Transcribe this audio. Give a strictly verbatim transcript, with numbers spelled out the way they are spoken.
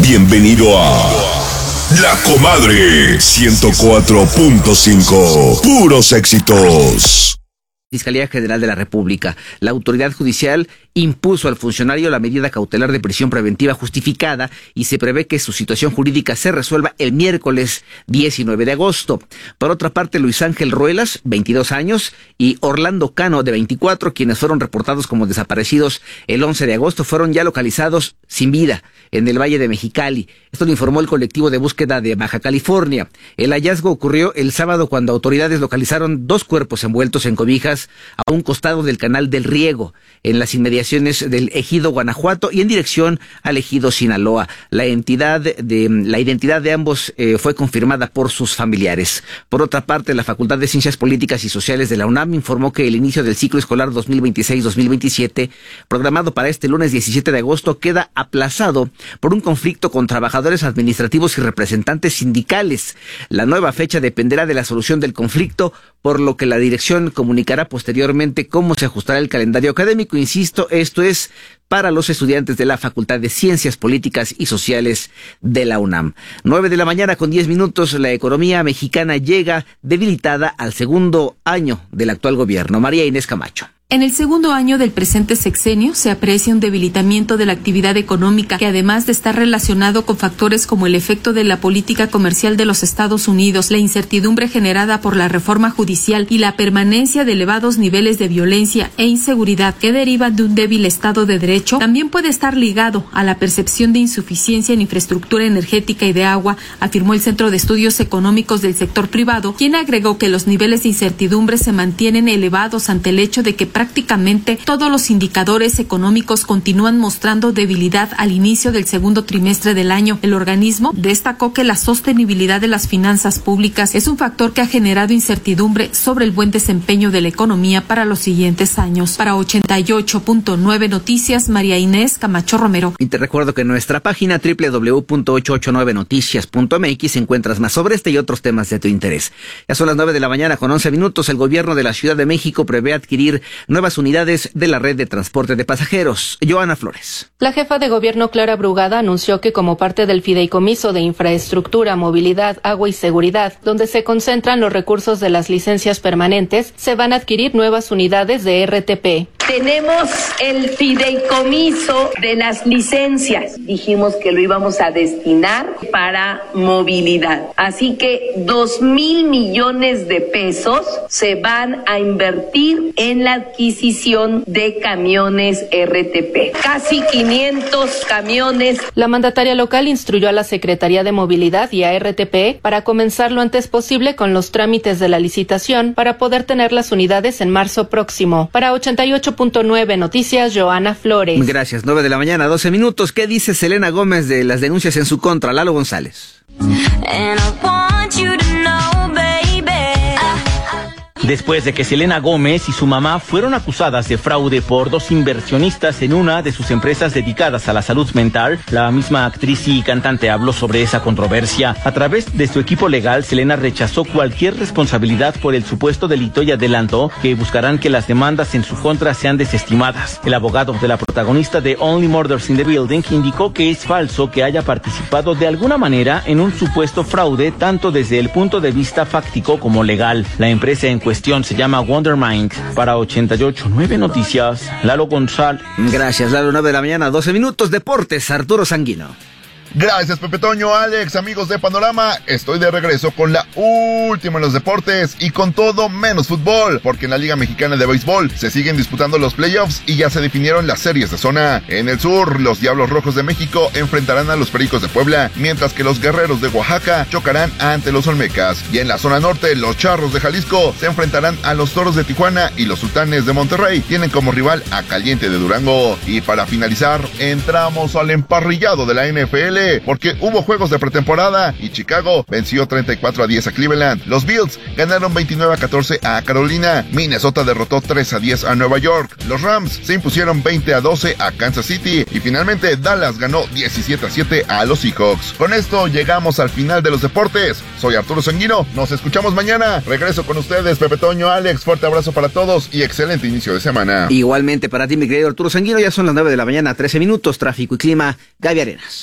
Bienvenido a La Comadre ciento cuatro punto cinco. Puros éxitos. Fiscalía General de la República. La autoridad judicial impuso al funcionario la medida cautelar de prisión preventiva justificada y se prevé que su situación jurídica se resuelva el miércoles diecinueve de agosto. Por otra parte, Luis Ángel Ruelas, veintidós años, y Orlando Cano, de veinticuatro, quienes fueron reportados como desaparecidos el once de agosto, fueron ya localizados sin vida en el Valle de Mexicali. Esto lo informó el colectivo de búsqueda de Baja California. El hallazgo ocurrió el sábado cuando autoridades localizaron dos cuerpos envueltos en cobijas a un costado del Canal del Riego, en las inmediaciones del ejido Guanajuato y en dirección al ejido Sinaloa. La entidad de la identidad de ambos eh, fue confirmada por sus familiares. Por otra parte, la Facultad de Ciencias Políticas y Sociales de la UNAM informó que el inicio del ciclo escolar dos mil veintiséis dos mil veintisiete, programado para este lunes diecisiete de agosto, queda aplazado por un conflicto con trabajadores administrativos y representantes sindicales. La nueva fecha dependerá de la solución del conflicto, por lo que la dirección comunicará posteriormente cómo se ajustará el calendario académico. Insisto, esto es para los estudiantes de la Facultad de Ciencias Políticas y Sociales de la UNAM. Nueve de la mañana con diez minutos, la economía mexicana llega debilitada al segundo año del actual gobierno. María Inés Camacho. En el segundo año del presente sexenio se aprecia un debilitamiento de la actividad económica que, además de estar relacionado con factores como el efecto de la política comercial de los Estados Unidos, la incertidumbre generada por la reforma judicial y la permanencia de elevados niveles de violencia e inseguridad que derivan de un débil Estado de Derecho, también puede estar ligado a la percepción de insuficiencia en infraestructura energética y de agua, afirmó el Centro de Estudios Económicos del Sector Privado, quien agregó que los niveles de incertidumbre se mantienen elevados ante el hecho de que prácticamente todos los indicadores económicos continúan mostrando debilidad al inicio del segundo trimestre del año. El organismo destacó que la sostenibilidad de las finanzas públicas es un factor que ha generado incertidumbre sobre el buen desempeño de la economía para los siguientes años. Para ochenta y ocho punto nueve Noticias, María Inés Camacho Romero. Y te recuerdo que en nuestra página doble u doble u doble u punto ochocientos ochenta y nueve noticias punto m x encuentras más sobre este y otros temas de tu interés. Ya son las nueve de la mañana con once minutos. El gobierno de la Ciudad de México prevé adquirir nuevas unidades de la red de transporte de pasajeros. Joana Flores. La jefa de gobierno Clara Brugada anunció que como parte del fideicomiso de infraestructura, movilidad, agua y seguridad, donde se concentran los recursos de las licencias permanentes, se van a adquirir nuevas unidades de R T P. Tenemos el fideicomiso de las licencias. Dijimos que lo íbamos a destinar para movilidad. Así que dos mil millones de pesos se van a invertir en la adquisición de camiones R T P. Casi quinientos camiones. La mandataria local instruyó a la Secretaría de Movilidad y a R T P para comenzar lo antes posible con los trámites de la licitación para poder tener las unidades en marzo próximo. Para ochenta y ocho punto nueve Noticias, Joana Flores. Gracias. nueve de la mañana, doce minutos. ¿Qué dice Selena Gómez de las denuncias en su contra? Lalo González. Después de que Selena Gómez y su mamá fueron acusadas de fraude por dos inversionistas en una de sus empresas dedicadas a la salud mental, la misma actriz y cantante habló sobre esa controversia. A través de su equipo legal, Selena rechazó cualquier responsabilidad por el supuesto delito y adelantó que buscarán que las demandas en su contra sean desestimadas. El abogado de la protagonista de Only Murders in the Building indicó que es falso que haya participado de alguna manera en un supuesto fraude, tanto desde el punto de vista fáctico como legal. La empresa en cuestión se llama Wondermind. Para ochenta y ocho punto nueve Noticias, Lalo González. Gracias, Lalo. nueve de la mañana, doce minutos. Deportes, Arturo Sanguino. Gracias, Pepe Toño, Alex, amigos de Panorama. Estoy de regreso con la última en los deportes y con todo menos fútbol, porque en la Liga Mexicana de Béisbol se siguen disputando los playoffs y ya se definieron las series de zona. En el sur, los Diablos Rojos de México enfrentarán a los Pericos de Puebla, mientras que los Guerreros de Oaxaca chocarán ante los Olmecas. Y en la zona norte, los Charros de Jalisco se enfrentarán a los Toros de Tijuana y los Sultanes de Monterrey tienen como rival a Caliente de Durango. Y para finalizar, entramos al emparrillado de la N F L, porque hubo juegos de pretemporada y Chicago venció treinta y cuatro a diez a Cleveland. Los Bills ganaron veintinueve a catorce a Carolina. Minnesota derrotó tres a diez a Nueva York. Los Rams se impusieron veinte a doce a Kansas City y finalmente Dallas ganó diecisiete a siete a los Seahawks. Con esto llegamos al final de los deportes. Soy Arturo Sanguino. Nos escuchamos mañana. Regreso con ustedes, Pepe Toño, Alex. Fuerte abrazo para todos y excelente inicio de semana. Igualmente para ti, mi querido Arturo Sanguino. Ya son las nueve de la mañana, trece minutos. Tráfico y clima, Gaby Arenas.